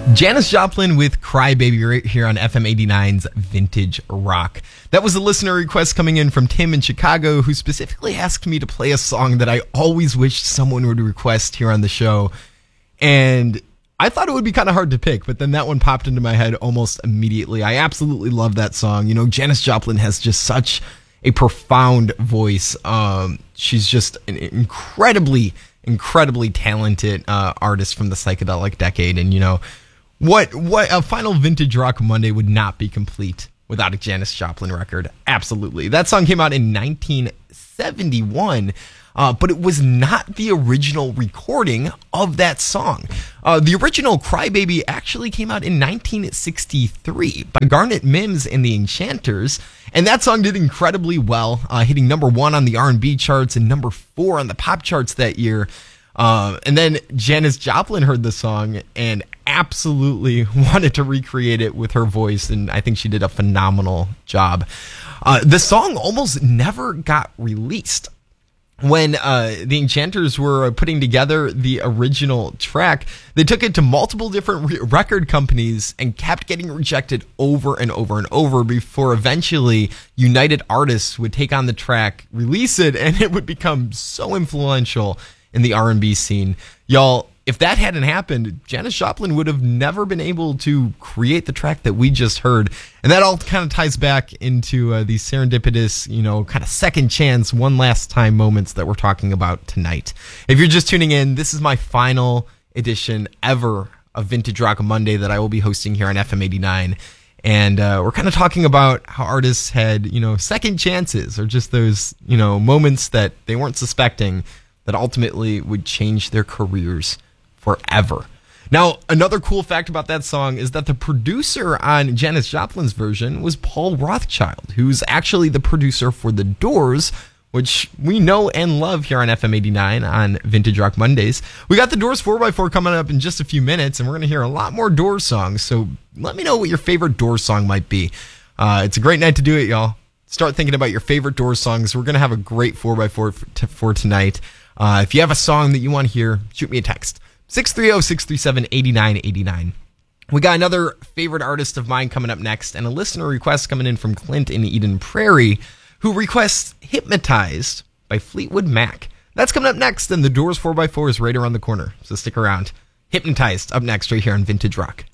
Janis Joplin with Cry Baby right here on FM 89's Vintage Rock. That was a listener request coming in from Tim in Chicago, who specifically asked me to play a song that I always wished someone would request here on the show. And I thought it would be kind of hard to pick, but then that one popped into my head almost immediately. I absolutely love that song. You know, Janis Joplin has just such a profound voice. She's just an incredibly talented artist from the psychedelic decade. And, you know, what a final Vintage Rock Monday would not be complete without a Janis Joplin record. Absolutely. That song came out in 1971, but it was not the original recording of that song. The original Cry Baby actually came out in 1963 by Garnet Mimms and the Enchanters, and that song did incredibly well, hitting number 1 on the R&B charts and number 4 on the pop charts that year. And then Janis Joplin heard the song and absolutely wanted to recreate it with her voice, and I think she did a phenomenal job. The song almost never got released. When the Enchanters were putting together the original track, they took it to multiple different record companies and kept getting rejected over and over and over before eventually United Artists would take on the track, release it, and it would become so influential in the R&B scene. Y'all, if that hadn't happened, Janis Joplin would have never been able to create the track that we just heard. And that all kind of ties back into these serendipitous, you know, kind of second chance, one last time moments that we're talking about tonight. If you're just tuning in, this is my final edition ever of Vintage Rock Monday that I will be hosting here on FM 89. And we're kind of talking about how artists had, you know, second chances, or just those, you know, moments that they weren't suspecting that ultimately would change their careers forever. Now, another cool fact about that song is that the producer on Janis Joplin's version was Paul Rothchild, who's actually the producer for The Doors, which we know and love here on FM 89 on Vintage Rock Mondays. We got The Doors 4x4 coming up in just a few minutes, and we're going to hear a lot more Doors songs, so let me know what your favorite Doors song might be. It's a great night to do it, y'all. Start thinking about your favorite Doors songs. We're going to have a great 4x4 for tonight. If you have a song that you want to hear, shoot me a text. 630-637-8989. We got another favorite artist of mine coming up next, and a listener request coming in from Clint in Eden Prairie, who requests Hypnotized by Fleetwood Mac. That's coming up next, and The Doors 4x4 is right around the corner, so stick around. Hypnotized up next right here on Vintage Rock.